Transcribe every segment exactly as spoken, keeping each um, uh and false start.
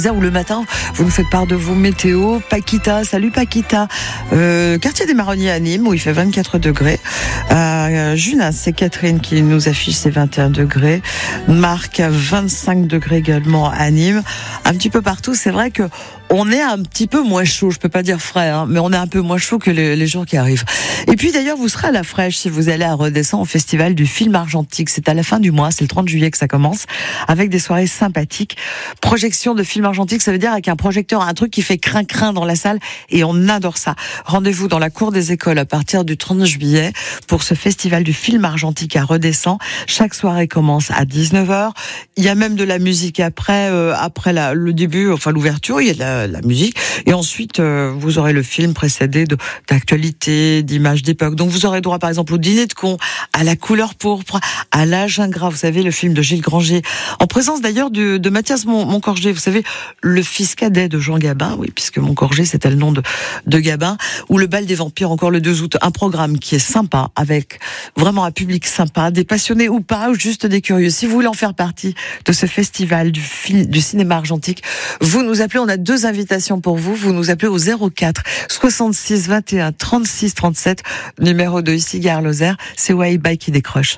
Où le matin, vous nous faites part de vos météos. Paquita, salut Paquita. Euh, quartier des Marronniers à Nîmes, où il fait vingt-quatre degrés. Euh, Junas, c'est Catherine qui nous affiche ses vingt et un degrés. Marc à vingt-cinq degrés également à Nîmes. Un petit peu partout, c'est vrai que on est un petit peu moins chaud, je peux pas dire frais, hein, mais on est un peu moins chaud que les, les jours qui arrivent. Et puis d'ailleurs, vous serez à la fraîche si vous allez à Redescend au festival du film argentique. C'est à la fin du mois, c'est le trente juillet que ça commence, avec des soirées sympathiques. Projection de film argentique, ça veut dire avec un projecteur, un truc qui fait crin-crin dans la salle, et on adore ça. Rendez-vous dans la cour des écoles à partir du trente juillet pour ce festival du film argentique à Redescend. Chaque soirée commence à dix-neuf heures. Il y a même de la musique après, euh, après la, le début, enfin l'ouverture, il y a de la, la musique, et ensuite euh, vous aurez le film précédé de, d'actualité, d'images d'époque. Donc vous aurez droit par exemple au Dîner de cons, à La couleur pourpre, à L'âge ingrat, vous savez, le film de Gilles Granger, en présence d'ailleurs de, de Mathias Moncorgé, vous savez, le fils cadet de Jean Gabin, oui, puisque Moncorgé c'était le nom de, de Gabin, ou le bal des vampires encore le deux août, un programme qui est sympa, avec vraiment un public sympa, des passionnés ou pas, ou juste des curieux. Si vous voulez en faire partie de ce festival du, film, du cinéma argentique, vous nous appelez, on a deux invitations pour vous, vous nous appelez au zéro quatre soixante-six vingt et un trente-six trente-sept, numéro deux ici Gare Lozère, c'est Waibai qui décroche.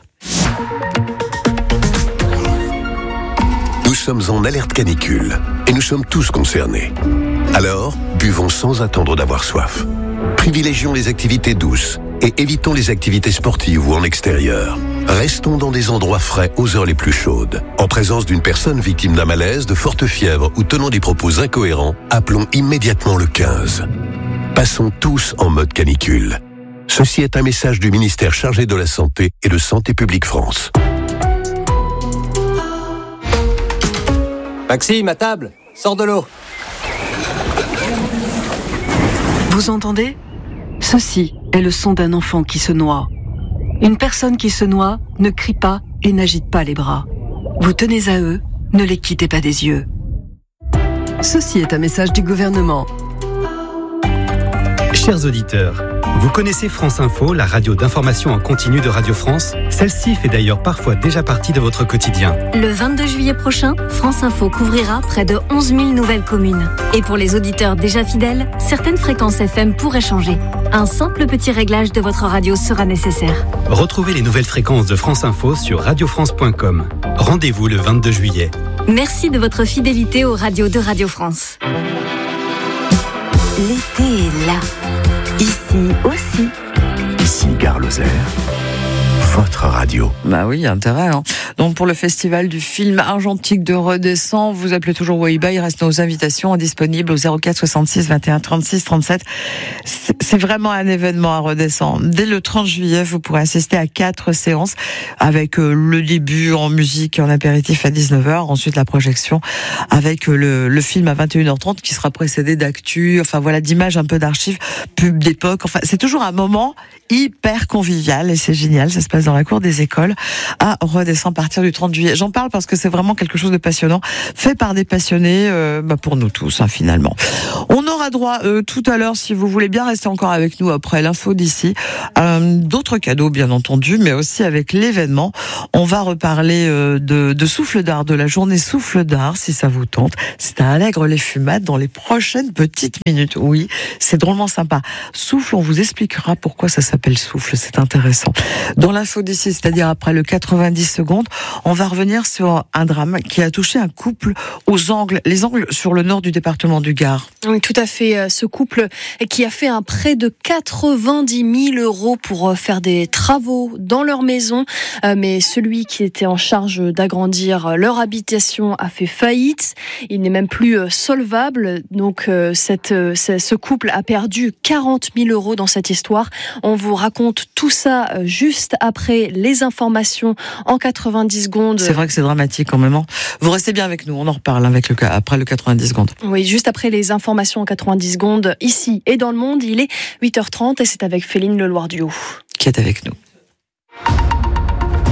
Nous sommes en alerte canicule et nous sommes tous concernés. Alors, buvons sans attendre d'avoir soif. Privilégions les activités douces et évitons les activités sportives ou en extérieur. Restons dans des endroits frais aux heures les plus chaudes. En présence d'une personne victime d'un malaise, de forte fièvre ou tenant des propos incohérents, appelons immédiatement le quinze. Passons tous en mode canicule. Ceci est un message du ministère chargé de la Santé et de Santé publique France. Maxime, à table, sors de l'eau. Vous entendez ? Ceci est le son d'un enfant qui se noie. Une personne qui se noie ne crie pas et n'agite pas les bras. Vous tenez à eux, ne les quittez pas des yeux. Ceci est un message du gouvernement. Chers auditeurs, vous connaissez France Info, la radio d'information en continu de Radio France ? Celle-ci fait d'ailleurs parfois déjà partie de votre quotidien. Le vingt-deux juillet prochain, France Info couvrira près de onze mille nouvelles communes. Et pour les auditeurs déjà fidèles, certaines fréquences F M pourraient changer. Un simple petit réglage de votre radio sera nécessaire. Retrouvez les nouvelles fréquences de France Info sur radio france point com. Rendez-vous le vingt-deux juillet. Merci de votre fidélité aux radios de Radio France. L'été est là. Ici aussi. Ici Gare Lozère, votre radio. Bah oui, il y a intérêt. Hein. Donc pour le festival du film argentique de Redescend, vous appelez toujours Waibai, il reste nos invitations disponibles au zéro quatre soixante-six vingt et un trente-six trente-sept. C'est vraiment un événement à Redescend. Dès le trente juillet, vous pourrez assister à quatre séances avec le début en musique et en apéritif à dix-neuf heures, ensuite la projection avec le, le film à vingt et une heures trente qui sera précédé d'actu, enfin voilà, d'images un peu d'archives, pub d'époque. Enfin, c'est toujours un moment hyper convivial et c'est génial. Ça se passe dans la cour des écoles à Redescend à partir du trente juillet. J'en parle parce que c'est vraiment quelque chose de passionnant, fait par des passionnés, euh, bah pour nous tous hein, finalement. On aura droit euh, tout à l'heure, si vous voulez bien rester encore avec nous après l'info d'ici, euh, d'autres cadeaux bien entendu, mais aussi avec l'événement. On va reparler euh, de, de Souffle d'Art, de la journée Souffle d'Art, si ça vous tente. C'est à Allègre-les-Fumades dans les prochaines petites minutes. Oui, c'est drôlement sympa. Souffle, on vous expliquera pourquoi ça s'appelle Souffle, c'est intéressant. Dans l'info d'ici, c'est-à-dire après le quatre-vingt-dix secondes, on va revenir sur un drame qui a touché un couple aux Angles, les Angles sur le nord du département du Gard. Oui, tout à fait. Ce couple qui a fait un prêt de quatre-vingt-dix mille euros pour faire des travaux dans leur maison, mais celui qui était en charge d'agrandir leur habitation a fait faillite. Il n'est même plus solvable. Donc, cette, ce couple a perdu quarante mille euros dans cette histoire. On vous raconte tout ça juste après les informations en quatre-vingt-dix secondes. C'est vrai que c'est dramatique quand même. Vous restez bien avec nous, on en reparle avec le, après le quatre-vingt-dix secondes. Oui, juste après les informations en quatre-vingt-dix secondes, ici et dans le monde, il est huit heures trente et c'est avec Féline Leloir-Duhaut qui est avec nous.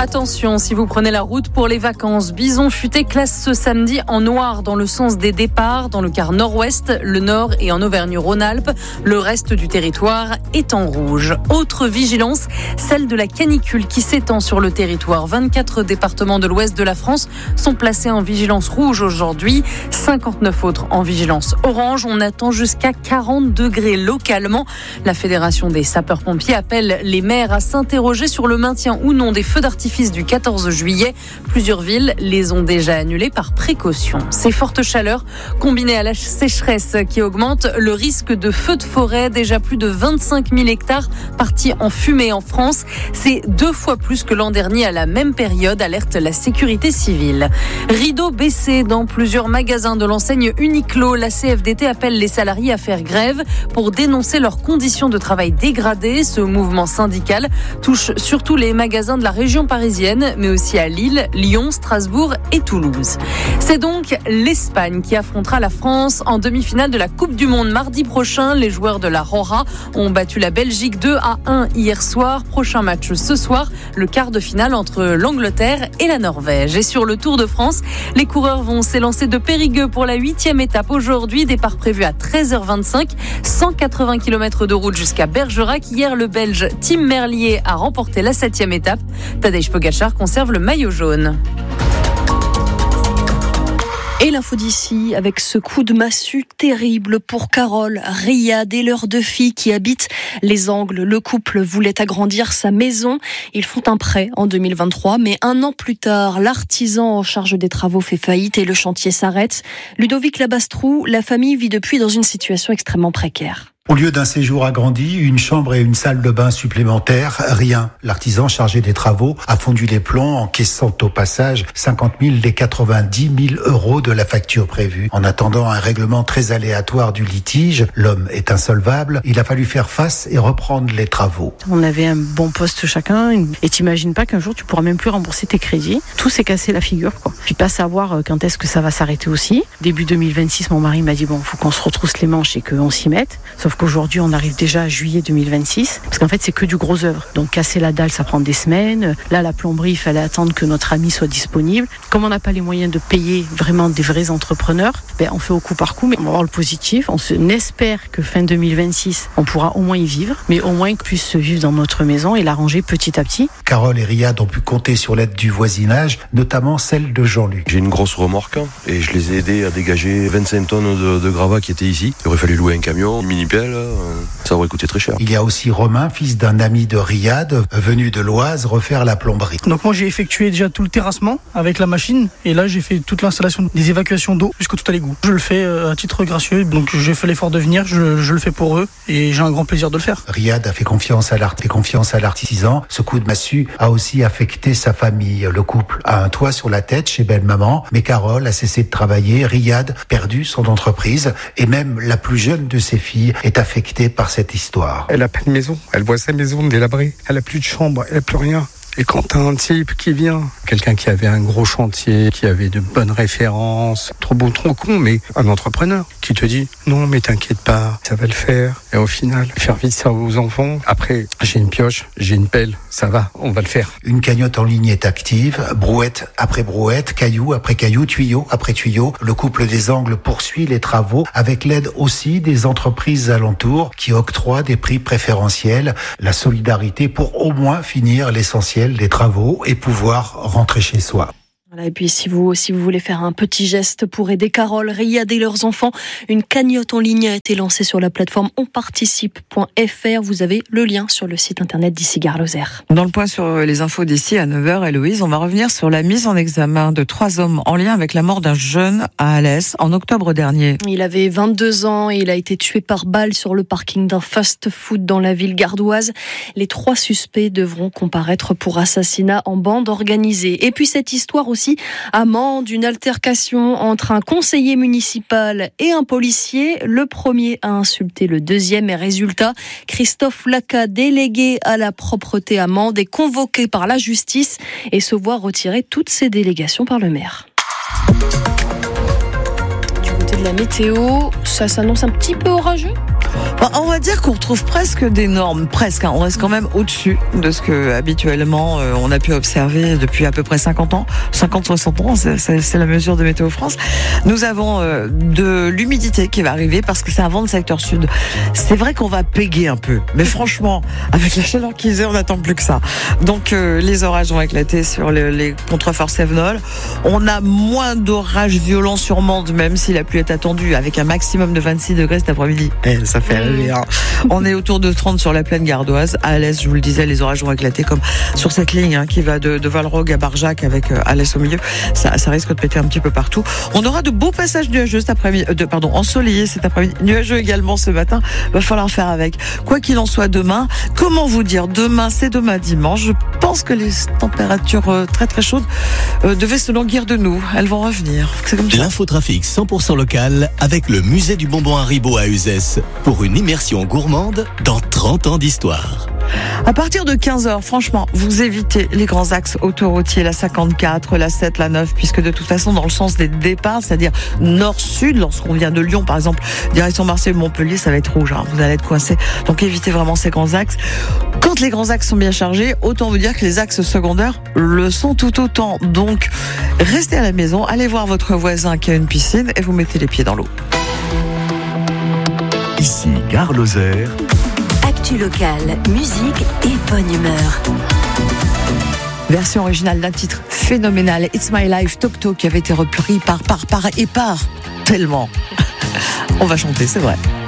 Attention, si vous prenez la route pour les vacances, Bison Futé classe ce samedi en noir dans le sens des départs, dans le quart nord-ouest, le nord et en Auvergne-Rhône-Alpes. Le reste du territoire est en rouge. Autre vigilance, celle de la canicule qui s'étend sur le territoire. vingt-quatre départements de l'ouest de la France sont placés en vigilance rouge aujourd'hui, cinquante-neuf autres en vigilance orange. On attend jusqu'à quarante degrés localement. La Fédération des sapeurs-pompiers appelle les maires à s'interroger sur le maintien ou non des feux d'artifice du quatorze juillet. Plusieurs villes les ont déjà annulés par précaution. Ces fortes chaleurs, combinées à la sécheresse qui augmente, le risque de feux de forêt, déjà plus de vingt-cinq mille hectares partis en fumée en France. C'est deux fois plus que l'an dernier à la même période, alerte la sécurité civile. Rideau baissé dans plusieurs magasins de l'enseigne Uniqlo. La C F D T appelle les salariés à faire grève pour dénoncer leurs conditions de travail dégradées. Ce mouvement syndical touche surtout les magasins de la région parisienne, mais aussi à Lille, Lyon, Strasbourg et Toulouse. C'est donc l'Espagne qui affrontera la France en demi-finale de la Coupe du Monde mardi prochain. Les joueurs de la Rora ont battu la Belgique deux à un hier soir. Prochain match ce soir, le quart de finale entre l'Angleterre et la Norvège. Et sur le Tour de France, les coureurs vont s'élancer de Périgueux pour la huitième étape aujourd'hui. Départ prévu à treize heures vingt-cinq, cent quatre-vingts kilomètres de route jusqu'à Bergerac. Hier, le Belge Tim Merlier a remporté la septième étape. Tadej Pogacar conserve le maillot jaune. Et l'info d'ici avec ce coup de massue terrible pour Carole, Riyad et leurs deux filles qui habitent les Angles. Le couple voulait agrandir sa maison. Ils font un prêt en deux mille vingt-trois, mais un an plus tard, l'artisan en charge des travaux fait faillite et le chantier s'arrête. Ludovic Labastrou, la famille vit depuis dans une situation extrêmement précaire. Au lieu d'un séjour agrandi, une chambre et une salle de bain supplémentaires, rien. L'artisan chargé des travaux a fondu les plombs, encaissant au passage cinquante mille des quatre-vingt-dix mille euros de la facture prévue. En attendant un règlement très aléatoire du litige, l'homme est insolvable, il a fallu faire face et reprendre les travaux. On avait un bon poste chacun et t'imagines pas qu'un jour tu pourras même plus rembourser tes crédits. Tout s'est cassé la figure, quoi. Puis pas savoir quand est-ce que ça va s'arrêter aussi. Début deux mille vingt-six, mon mari m'a dit bon, faut qu'on se retrousse les manches et qu'on s'y mette. Sauf qu'aujourd'hui, on arrive déjà à juillet deux mille vingt-six, parce qu'en fait, c'est que du gros œuvre. Donc, casser la dalle, ça prend des semaines. Là, la plomberie, il fallait attendre que notre ami soit disponible. Comme on n'a pas les moyens de payer vraiment des vrais entrepreneurs, ben, on fait au coup par coup, mais on va voir le positif. On, se, on espère que fin deux mille vingt-six, on pourra au moins y vivre, mais au moins qu'on puisse vivre dans notre maison et l'arranger petit à petit. Carole et Riyad ont pu compter sur l'aide du voisinage, notamment celle de Jean-Luc. J'ai une grosse remorque et je les ai aidés à dégager vingt-cinq tonnes de, de gravats qui étaient ici. Il aurait fallu louer un camion, une mini-pelle. Ça aurait coûté très cher. Il y a aussi Romain, fils d'un ami de Riyad, venu de l'Oise refaire la plomberie. Donc moi j'ai effectué déjà tout le terrassement avec la machine et là j'ai fait toute l'installation des évacuations d'eau jusqu'au tout à l'égout. Je le fais à titre gracieux, donc j'ai fait l'effort de venir, je, je le fais pour eux et j'ai un grand plaisir de le faire. Riyad a fait confiance à l'art, fait confiance à l'artisan. Ce coup de massue a aussi affecté sa famille. Le couple a un toit sur la tête chez belle-maman, mais Carole a cessé de travailler. Riyad perdu son entreprise et même la plus jeune de ses filles est affectée par cette histoire. Elle a pas de maison, elle voit sa maison délabrée, elle a plus de chambre, elle a plus rien. Et quand t'as un type qui vient, quelqu'un qui avait un gros chantier, qui avait de bonnes références, trop beau, trop con, mais un entrepreneur qui te dit non mais t'inquiète pas, ça va le faire. Et au final, faire vivre ça aux enfants. Après, j'ai une pioche, j'ai une pelle, ça va, on va le faire. Une cagnotte en ligne est active, brouette après brouette, caillou après caillou, tuyau après tuyau. Le couple des Angles poursuit les travaux avec l'aide aussi des entreprises alentours qui octroient des prix préférentiels, la solidarité pour au moins finir l'essentiel des travaux et pouvoir rentrer chez soi. Voilà, et puis si vous, si vous voulez faire un petit geste pour aider Carole, Riyad et leurs enfants, une cagnotte en ligne a été lancée sur la plateforme onparticipe point f r. Vous avez le lien sur le site internet d'Ici Gare Lozère. Dans le point sur les infos d'ici à neuf heures, Héloïse, on va revenir sur la mise en examen de trois hommes en lien avec la mort d'un jeune à Alès en octobre dernier. Il avait vingt-deux ans et il a été tué par balle sur le parking d'un fast-food dans la ville gardoise. Les trois suspects devront comparaître pour assassinat en bande organisée. Et puis cette histoire aussi à Mende, une altercation entre un conseiller municipal et un policier. Le premier a insulté le deuxième et résultat, Christophe Laca, délégué à la propreté à Mende, est convoqué par la justice et se voit retirer toutes ses délégations par le maire. Du côté de la météo, ça s'annonce un petit peu orageux. Bon, on va dire qu'on retrouve presque des normes, presque. Hein. On reste quand même au-dessus de ce que habituellement euh, on a pu observer depuis à peu près cinquante ans, cinquante soixante ans, c'est, c'est, c'est la mesure de Météo France. Nous avons euh, de l'humidité qui va arriver parce que c'est un vent de secteur sud. C'est vrai qu'on va péguer un peu, mais franchement, avec la chaleur qu'ils aient, on n'attend plus que ça. Donc euh, les orages vont éclater sur le, les contreforts Cévenol. On a moins d'orages violents sur Mende, même si la pluie est attendue, avec un maximum de vingt-six degrés cet après-midi. Eh, ça fait rêver, hein. On est autour de trente sur la plaine gardoise. À l'est, je vous le disais, les orages vont éclater comme sur cette ligne hein, qui va de, de Valrogue à Barjac avec euh, à l'est au milieu. Ça, ça risque de péter un petit peu partout. On aura de beaux passages nuageux cet après-midi, euh, de, pardon, ensoleillés cet après-midi, nuageux également ce matin. Va falloir faire avec. Quoi qu'il en soit demain, comment vous dire, demain, c'est demain dimanche. Je pense que les températures euh, très très chaudes euh, devaient se languir de nous. Elles vont revenir. C'est comme ça. L'infotrafic cent pour cent local avec le musée du bonbon Haribo à Uzès pour une immersion gourmande dans trente ans d'histoire. À partir de quinze heures, franchement, vous évitez les grands axes autoroutiers, la cinquante-quatre, la sept, la neuf, puisque de toute façon, dans le sens des départs, c'est-à-dire nord-sud, lorsqu'on vient de Lyon, par exemple, direction Marseille ou Montpellier, ça va être rouge, hein, vous allez être coincé. Donc évitez vraiment ces grands axes. Quand les grands axes sont bien chargés, autant vous dire que les axes secondaires le sont tout autant. Donc, restez à la maison, allez voir votre voisin qui a une piscine et vous mettez les pieds dans l'eau. Ici, Gare Lozère. Actu locale, musique et bonne humeur. Version originale d'un titre phénoménal, It's My Life, Tok Tok, qui avait été repris par, par, par et par, tellement. On va chanter, c'est vrai.